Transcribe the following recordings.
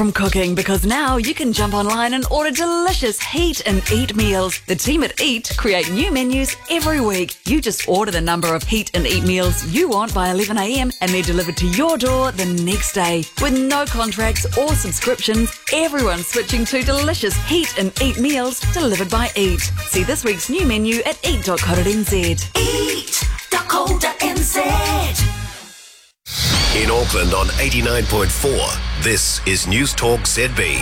From cooking, because now you can jump online and order delicious Heat and Eat meals. The team at Eat create new menus every week. You just order the number of Heat and Eat meals you want by 11 a.m. and they're delivered to your door the next day. With no contracts or subscriptions, everyone's switching to delicious Heat and Eat meals delivered by Eat. See this week's new menu at eat.co.nz. Eat.co.nz. In Auckland on 89.4, this is News Talk ZB.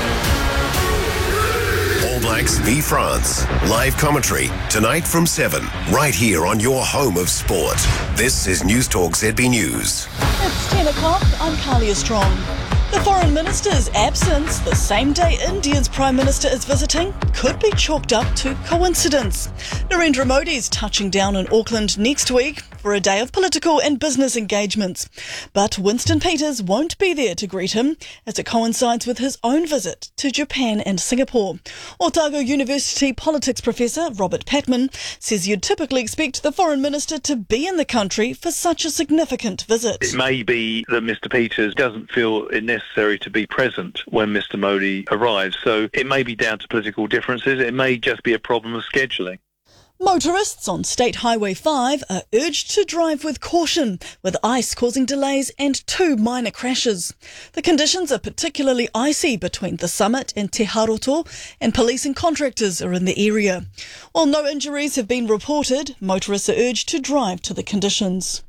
All Blacks v France. Live commentary tonight from 7, right here on your home of sport. This is News Talk ZB News. It's 10 o'clock, I'm Kalia Strong. The Foreign Minister's absence, the same day India's Prime Minister is visiting, could be chalked up to coincidence. Narendra Modi's touching down in Auckland next week for a day of political and business engagements. But Winston Peters won't be there to greet him as it coincides with his own visit to Japan and Singapore. Otago University politics professor Robert Patman says you'd typically expect the Foreign Minister to be in the country for such a significant visit. It may be that Mr Peters doesn't feel it necessary to be present when Mr Modi arrives, so it may be down to political differences. It may just be a problem of scheduling. Motorists on State Highway 5 are urged to drive with caution, with ice causing delays and 2 minor crashes. The conditions are particularly icy between the summit and Te Haroto, and police and contractors are in the area. While no injuries have been reported, motorists are urged to drive to the conditions.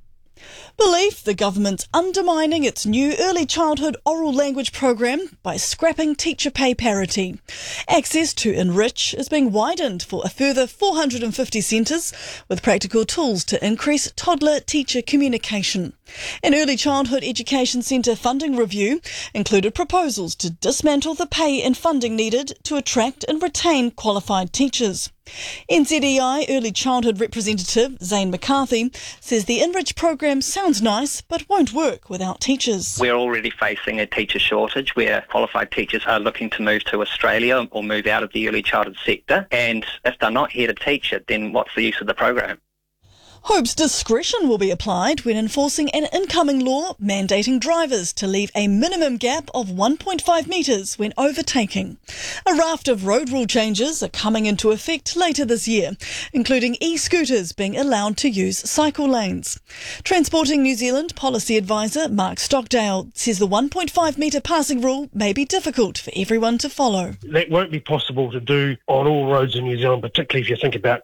Belief the government's undermining its new early childhood oral language program by scrapping teacher pay parity. Access to Enrich is being widened for a further 450 centres with practical tools to increase toddler-teacher communication. An early childhood education centre funding review included proposals to dismantle the pay and funding needed to attract and retain qualified teachers. NZEI Early Childhood Representative Zane McCarthy says the Enrich program sounds nice but won't work without teachers. We're already facing a teacher shortage where qualified teachers are looking to move to Australia or move out of the early childhood sector, and if they're not here to teach it, then what's the use of the program? Hope's discretion will be applied when enforcing an incoming law mandating drivers to leave a minimum gap of 1.5 metres when overtaking. A raft of road rule changes are coming into effect later this year, including e-scooters being allowed to use cycle lanes. Transporting New Zealand policy advisor Mark Stockdale says the 1.5 metre passing rule may be difficult for everyone to follow. That won't be possible to do on all roads in New Zealand, particularly if you think about